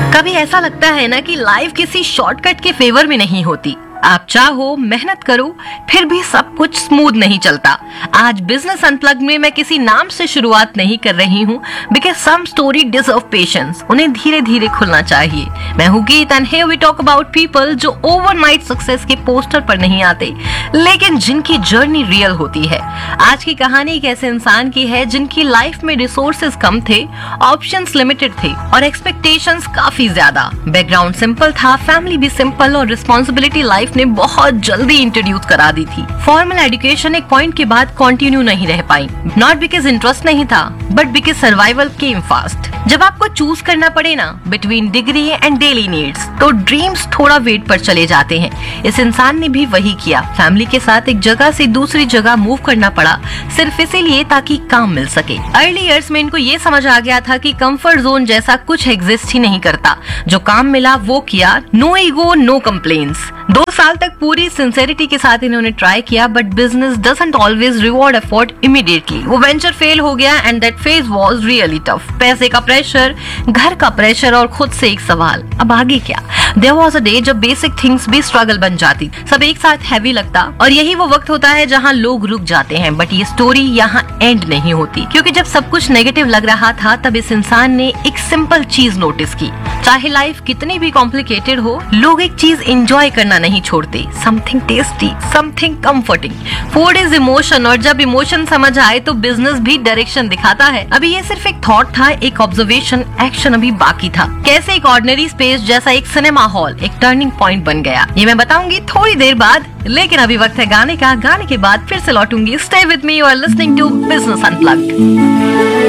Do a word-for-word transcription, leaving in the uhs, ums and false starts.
कभी ऐसा लगता है ना कि लाइफ किसी शॉर्टकट के फेवर में नहीं होती। आप चाहो, मेहनत करो, फिर भी सब कुछ स्मूथ नहीं चलता। आज बिजनेस अनप्लग में मैं किसी नाम से शुरुआत नहीं कर रही हूँ, because some story deserve patience. उन्हें धीरे धीरे खुलना चाहिए। मैं हूँ गीत and here we talk about people जो ओवरनाइट सक्सेस के पोस्टर पर नहीं आते, लेकिन जिनकी जर्नी रियल होती है। आज की कहानी एक ऐसे इंसान की है जिनकी लाइफ में रिसोर्सेज कम थे, ऑप्शंस लिमिटेड थे और एक्सपेक्टेशंस काफी ज्यादा। बैकग्राउंड सिंपल था, फैमिली भी सिंपल और रिस्पॉन्सिबिलिटी लाइफ ने बहुत जल्दी इंट्रोड्यूस करा दी थी। फॉर्मल एजुकेशन एक पॉइंट के बाद कंटिन्यू नहीं रह पाई, नॉट बिकॉज इंटरेस्ट नहीं था, but because survival came fast. जब आपको चूज करना पड़े ना between degree and daily needs, तो ड्रीम्स थोड़ा वेट पर चले जाते हैं। इस इंसान ने भी वही किया। फैमिली के साथ एक जगह से दूसरी जगह मूव करना पड़ा, सिर्फ इसीलिए ताकि काम मिल सके। अर्ली ईयर्स में इनको ये समझ आ गया था कि कंफर्ट जोन जैसा कुछ एग्जिस्ट ही नहीं करता। जो काम मिला वो किया, नो ईगो, नो कंप्लेन्स। दो साल तक पूरी सिंसेरिटी के साथ इन्होंने ट्राई किया, but business doesn't always reward effort immediately. वो वेंचर फेल हो गया and that phase was really tough. पैसे का प्रेशर, घर का प्रेशर और खुद से एक सवाल, अब आगे क्या? देयर वाज अ डे जब बेसिक थिंग्स भी स्ट्रगल बन जाती, सब एक साथ हैवी लगता, और यही वो वक्त होता है जहां लोग रुक जाते हैं। बट ये स्टोरी यहाँ एंड नहीं होती, क्योंकि जब सब कुछ नेगेटिव लग रहा था, तब इस इंसान ने एक सिंपल चीज नोटिस की। चाहे लाइफ कितनी भी कॉम्प्लिकेटेड हो, लोग एक चीज एंजॉय करना नहीं छोड़ते, something tasty, something comforting. Food is emotion, और जब इमोशन समझ आए तो बिजनेस भी डायरेक्शन दिखाता है। अभी ये सिर्फ एक थॉट था, एक ऑब्जर्वेशन, एक्शन अभी बाकी था। कैसे एक ऑर्डिनरी स्पेस जैसा एक सिनेमा हॉल एक टर्निंग पॉइंट बन गया, ये मैं बताऊंगी थोड़ी देर बाद। लेकिन अभी वक्त है गाने का। गाने के बाद फिर से लौटूंगी। Stay with me, you are listening to business unplugged.